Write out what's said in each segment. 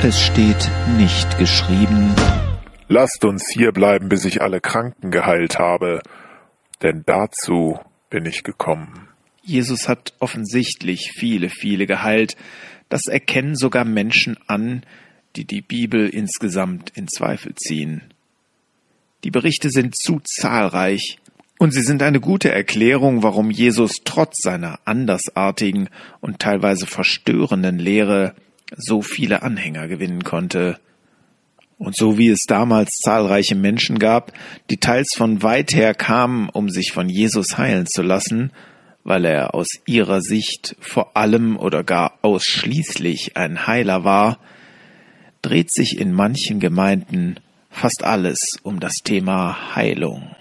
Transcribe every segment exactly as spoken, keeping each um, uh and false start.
Es steht nicht geschrieben: Lasst uns hier bleiben, bis ich alle Kranken geheilt habe, denn dazu bin ich gekommen. Jesus hat offensichtlich viele, viele geheilt. Das erkennen sogar Menschen an, die die Bibel insgesamt in Zweifel ziehen. Die Berichte sind zu zahlreich und sie sind eine gute Erklärung, warum Jesus trotz seiner andersartigen und teilweise verstörenden Lehre so viele Anhänger gewinnen konnte. Und so wie es damals zahlreiche Menschen gab, die teils von weit her kamen, um sich von Jesus heilen zu lassen, weil er aus ihrer Sicht vor allem oder gar ausschließlich ein Heiler war, dreht sich in manchen Gemeinden fast alles um das Thema Heilung.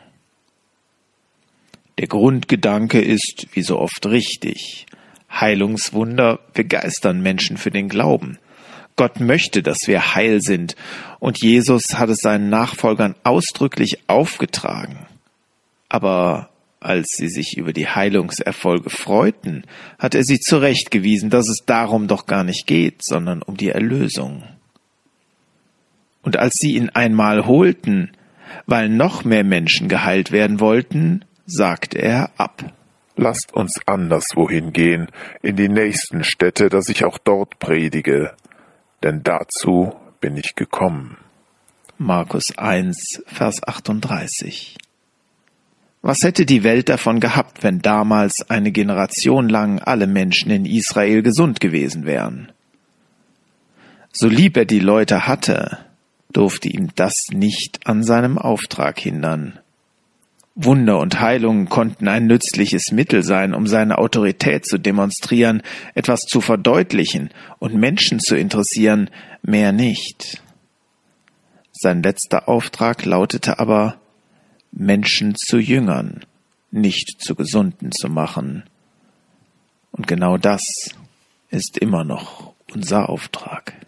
Der Grundgedanke ist, wie so oft, richtig. Heilungswunder begeistern Menschen für den Glauben. Gott möchte, dass wir heil sind, und Jesus hat es seinen Nachfolgern ausdrücklich aufgetragen. Aber als sie sich über die Heilungserfolge freuten, hat er sie zurechtgewiesen, dass es darum doch gar nicht geht, sondern um die Erlösung. Und als sie ihn einmal holten, weil noch mehr Menschen geheilt werden wollten, sagte er ab. Lasst uns anderswohin gehen, in die nächsten Städte, dass ich auch dort predige, denn dazu bin ich gekommen. Markus eins, Vers achtunddreißig. Was hätte die Welt davon gehabt, wenn damals eine Generation lang alle Menschen in Israel gesund gewesen wären? So lieb er die Leute hatte, durfte ihn das nicht an seinem Auftrag hindern. Wunder und Heilungen konnten ein nützliches Mittel sein, um seine Autorität zu demonstrieren, etwas zu verdeutlichen und Menschen zu interessieren, mehr nicht. Sein letzter Auftrag lautete aber, Menschen zu Jüngern, nicht zu Gesunden zu machen. Und genau das ist immer noch unser Auftrag.